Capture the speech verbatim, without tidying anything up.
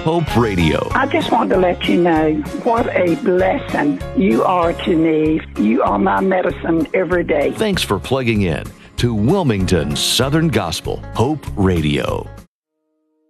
Hope Radio. I just wanted to let you know what a blessing you are to me. You are my medicine every day. Thanks for plugging in to Wilmington Southern Gospel Hope Radio.